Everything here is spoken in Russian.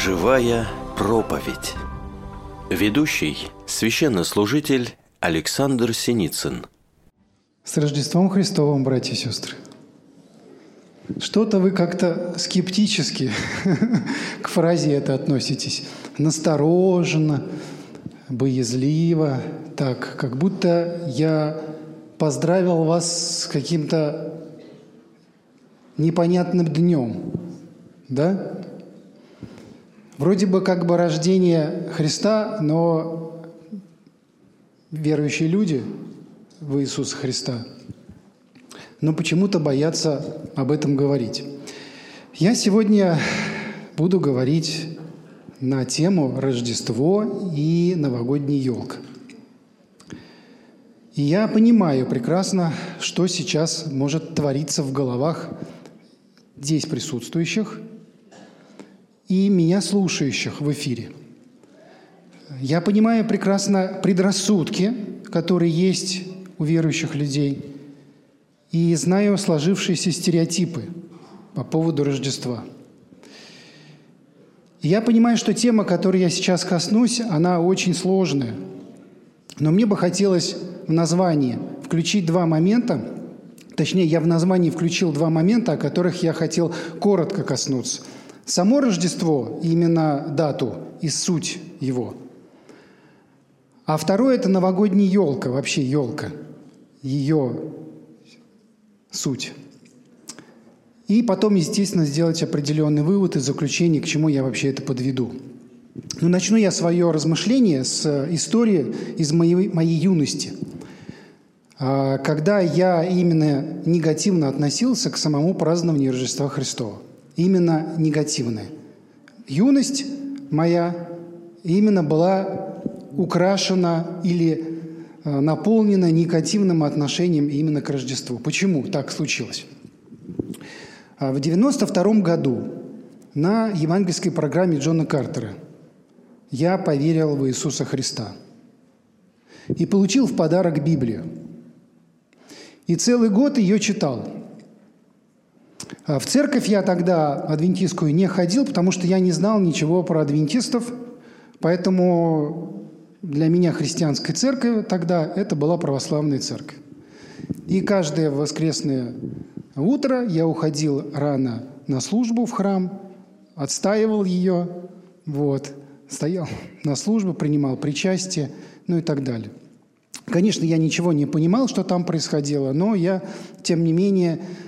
Живая проповедь. Ведущий – священнослужитель Александр Синицын. С Рождеством Христовым, братья и сестры! Что-то вы как-то скептически к фразе это относитесь. Настороженно, боязливо, так, как будто я поздравил вас с каким-то непонятным днем, да? Вроде бы как бы рождение Христа, но верующие люди в Иисуса Христа, но почему-то боятся об этом говорить. Я сегодня буду говорить на тему Рождество и новогодняя елка. И я понимаю прекрасно, что сейчас может твориться в головах здесь присутствующих и меня слушающих в эфире. Я понимаю прекрасно предрассудки, которые есть у верующих людей, и знаю сложившиеся стереотипы по поводу Рождества. И я понимаю, что тема, которой я сейчас коснусь, она очень сложная. Но мне бы хотелось в названии включить два момента, точнее, я в названии включил два момента, о которых я хотел коротко коснуться. Само Рождество, именно дату и суть его. А второе – это новогодняя елка, вообще елка, ее суть. И потом, естественно, сделать определенный вывод и заключение, к чему я вообще это подведу. Но начну я свое размышление с истории из моей юности, когда я именно негативно относился к самому празднованию Рождества Христова. Именно негативная. Юность моя именно была украшена или наполнена негативным отношением именно к Рождеству. Почему так случилось? В 1992 году на евангельской программе Джона Картера я поверил в Иисуса Христа и получил в подарок Библию. И целый год ее читал. В церковь я тогда адвентистскую не ходил, потому что я не знал ничего про адвентистов, поэтому для меня христианская церковь тогда это была православная церковь. И каждое воскресное утро я уходил рано на службу в храм, отстаивал ее, стоял на службу, принимал причастие, и так далее. Конечно, я ничего не понимал, что там происходило, но я, тем не менее,